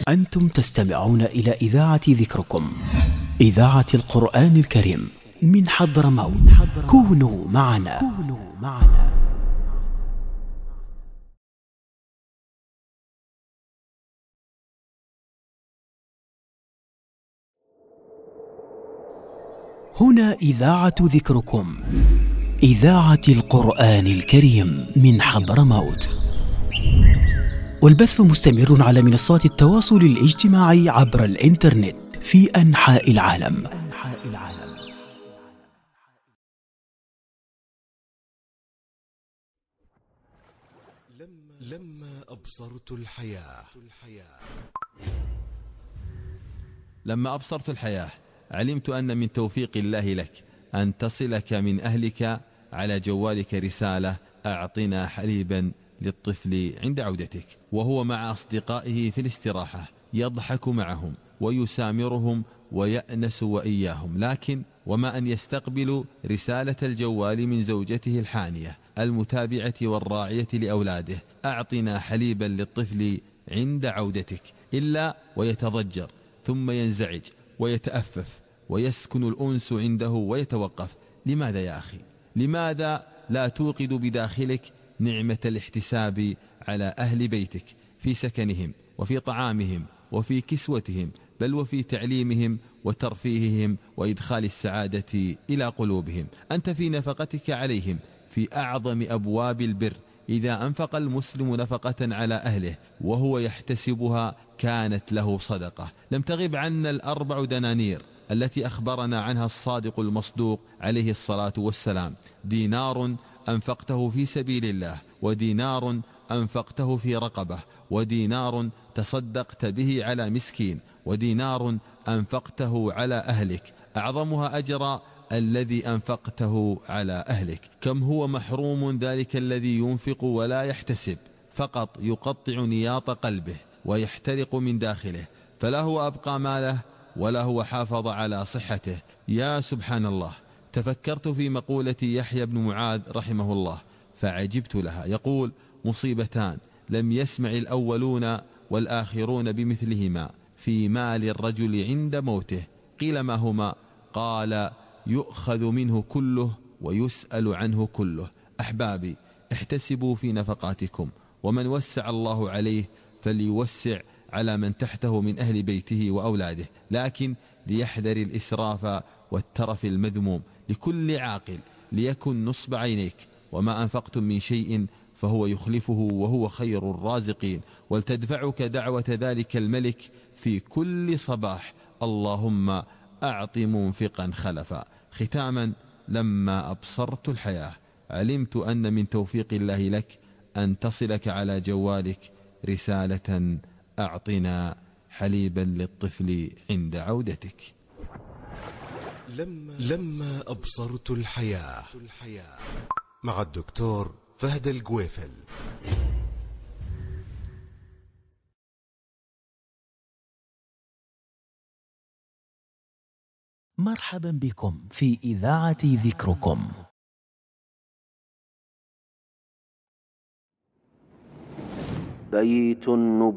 أنتم تستمعون إلى إذاعة ذكركم، إذاعة القرآن الكريم من حضرموت. كونوا معنا. هنا إذاعة ذكركم، إذاعة القرآن الكريم من حضرموت، والبث مستمر على منصات التواصل الاجتماعي عبر الإنترنت في أنحاء العالم. لما أبصرت الحياة. لما أبصرت الحياة علمت أن من توفيق الله لك أن تصلك من أهلك على جوالك رسالة: أعطنا حليبا للطفل عند عودتك، وهو مع أصدقائه في الاستراحة يضحك معهم ويسامرهم ويأنس وإياهم، لكن وما أن يستقبل رسالة الجوال من زوجته الحانية المتابعة والراعية لأولاده: أعطنا حليبا للطفل عند عودتك، إلا ويتضجر ثم ينزعج ويتأفف ويسكن الأنس عنده ويتوقف. لماذا يا أخي؟ لماذا لا توقد بداخلك نعمة الاحتساب على أهل بيتك في سكنهم وفي طعامهم وفي كسوتهم، بل وفي تعليمهم وترفيههم وإدخال السعادة إلى قلوبهم؟ أنت في نفقتك عليهم في أعظم أبواب البر. إذا أنفق المسلم نفقة على أهله وهو يحتسبها كانت له صدقة. لم تغب عنا 4 دنانير التي أخبرنا عنها الصادق المصدوق عليه الصلاة والسلام: دينار أنفقته في سبيل الله، ودينار أنفقته في رقبة، ودينار تصدقت به على مسكين، ودينار أنفقته على أهلك. أعظمها أجرا الذي أنفقته على أهلك. كم هو محروم ذلك الذي ينفق ولا يحتسب، فقط يقطع نياط قلبه ويحترق من داخله، فلا هو أبقى ماله ولا هو حافظ على صحته. يا سبحان الله، تفكرت في مقولة يحيى بن معاذ رحمه الله فعجبت لها، يقول: مصيبتان لم يسمع الأولون والآخرون بمثلهما في مال الرجل عند موته. قيل: ما هما؟ قال: يؤخذ منه كله ويسأل عنه كله. أحبابي، احتسبوا في نفقاتكم، ومن وسع الله عليه فليوسع على من تحته من أهل بيته وأولاده، لكن ليحذر الإسراف والترف المذموم. لكل عاقل ليكن نصب عينيك: وما أنفقتم من شيء فهو يخلفه وهو خير الرازقين. ولتدفعك دعوة ذلك الملك في كل صباح: اللهم أعط منفقا خلفا. ختاما، لما أبصرت الحياة علمت أن من توفيق الله لك أن تصلك على جوالك رسالة: أعطنا حليبا للطفل عند عودتك. لما أبصرت الحياة مع الدكتور فهد الجويفل. مرحبا بكم في إذاعة ذكركم. بيت النبوة.